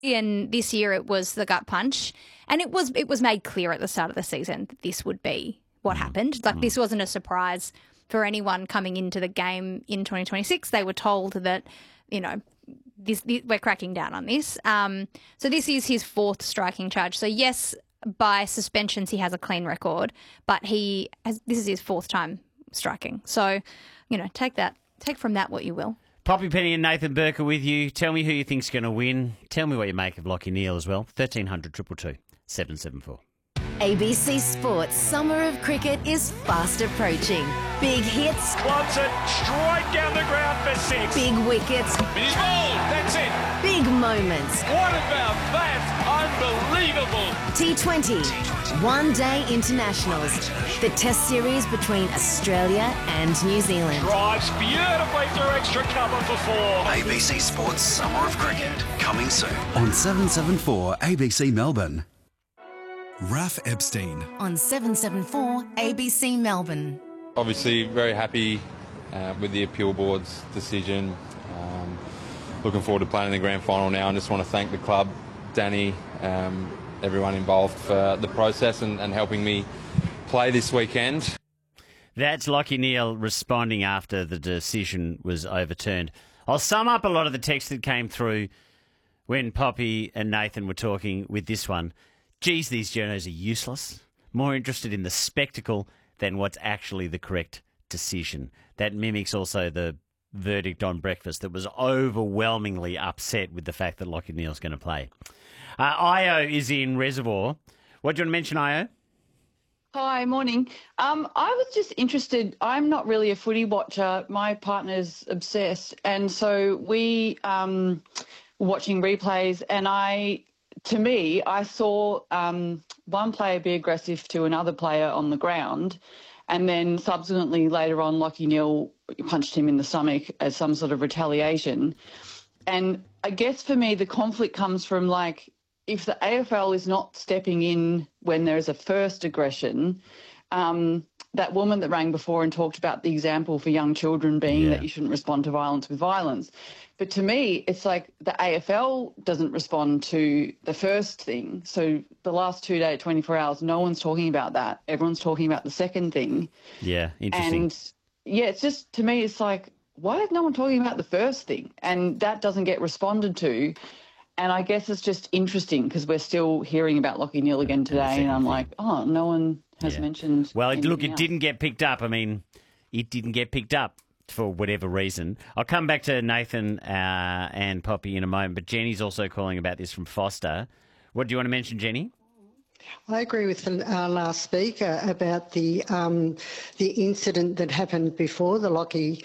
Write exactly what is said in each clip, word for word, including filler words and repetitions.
And this year it was the gut punch. And it was it was made clear at the start of the season that this would be what happened. Like, this wasn't a surprise for anyone coming into the game in twenty twenty-six. They were told that, you know, this, this, we're cracking down on this. Um, so this is his fourth striking charge. So, yes, by suspensions he has a clean record, but he has, this is his fourth time striking. So, you know, take that, take from that what you will. Poppy Penny and Nathan Burke are with you. Tell me who you think's going to win. Tell me what you make of Lachie Neale as well. thirteen hundred, two two two, seven seven four. A B C Sports Summer of Cricket is fast approaching. Big hits. Wants it straight down the ground for six. Big wickets. He's bowled. That's it. Big moments. What about that? Unbelievable. T twenty. One Day Internationals. The Test series between Australia and New Zealand. Drives beautifully through extra cover for four. A B C Sports Summer of Cricket, coming soon on seven seven four A B C Melbourne. Raf Epstein on seven seven four A B C Melbourne. Obviously very happy uh, with the appeal board's decision. Um, looking forward to playing in the grand final now, and just want to thank the club, Danny, um, everyone involved for the process and, and helping me play this weekend. That's Lachie Neale responding after the decision was overturned. I'll sum up a lot of the text that came through when Poppy and Nathan were talking with this one. Geez, these journos are useless. More interested in the spectacle than what's actually the correct decision. That mimics also the verdict on breakfast that was overwhelmingly upset with the fact that Lachie Neale's going to play. Uh, Io is in Reservoir. What do you want to mention, Io? Hi, morning. Um, I was just interested. I'm not really a footy watcher. My partner's obsessed. And so we um, were watching replays, and I... To me, I saw um, one player be aggressive to another player on the ground, and then subsequently later on Lachie Neale punched him in the stomach as some sort of retaliation. And I guess for me the conflict comes from, like, if the A F L is not stepping in when there is a first aggression, um, that woman that rang before and talked about the example for young children being Yeah. that you shouldn't respond to violence with violence. But to me, it's like the A F L doesn't respond to the first thing. So the last two days, twenty-four hours, no one's talking about that. Everyone's talking about the second thing. Yeah, interesting. And, yeah, it's just, to me, it's like, why is no one talking about the first thing? And that doesn't get responded to. And I guess it's just interesting because we're still hearing about Lachie Neale again today, and I'm like, oh, no one has Yeah. mentioned Well, it, look, it anything else. didn't get picked up. I mean, it didn't get picked up for whatever reason. I'll come back to Nathan uh, and Poppy in a moment, but Jenny's also calling about this from Foster. What do you want to mention, Jenny? I agree with the uh, last speaker about the um, the incident that happened before. The Lachie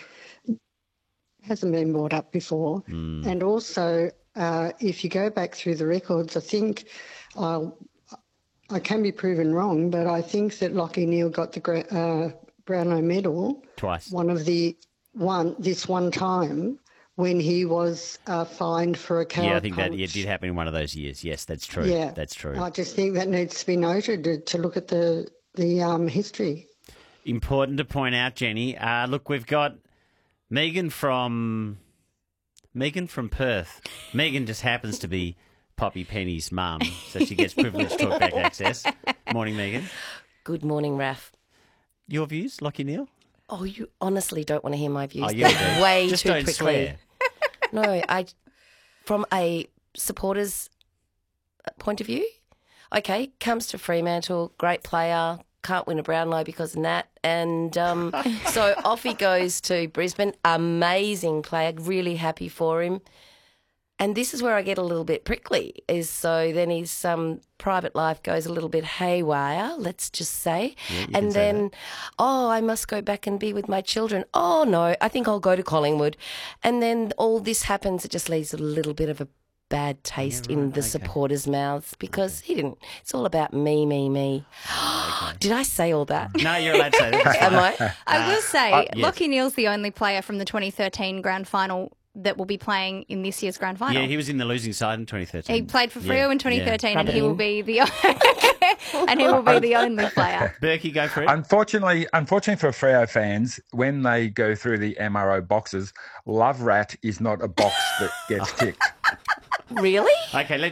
hasn't been brought up before. Mm. And also, uh, if you go back through the records, I think I'll, I can be proven wrong, but I think that Lachie Neale got the gra- uh, Brownlow medal Twice. One of the one this one time when he was uh, fined for a coward Yeah, I think that punch. yeah, did happen in one of those years. Yes, that's true. Yeah, That's true. I just think that needs to be noted to, to look at the the um, history. Important to point out, Jenny. Uh, look, we've got Megan from Megan from Perth. Megan just happens to be Poppy Penny's mum, so she gets privileged talkback access. Morning, Megan. Good morning, Raf. Your views, Lachie Neale? Oh, you honestly don't want to hear my views. Oh, yeah, They're do. way Just too don't quickly. swear. No, I, from a supporter's point of view, okay, comes to Fremantle, great player, can't win a Brownlow because of that. And um, so off he goes to Brisbane, amazing player, really happy for him. And this is where I get a little bit prickly, is so then his um, private life goes a little bit haywire, let's just say. Yeah, you can and say then, that. oh, I must go back and be with my children. Oh, no, I think I'll go to Collingwood. And then all this happens, it just leaves a little bit of a bad taste Yeah, right, in the okay. supporters' mouths because he didn't, it's all about me, me, me. Did I say all that? No, you're allowed to say that. That's Am fine. I? I will say, uh, yes. Lachie Neale's the only player from the twenty thirteen grand final that will be playing in this year's grand final. Yeah, he was in the losing side in twenty thirteen. He played for Freo Yeah, in twenty thirteen, yeah. and Rub he it will in. be the and he will be the only player. Berkey, go for it. Unfortunately, unfortunately for Freo fans, when they go through the M R O boxes, Love Rat is not a box that gets ticked. Really? Okay, let,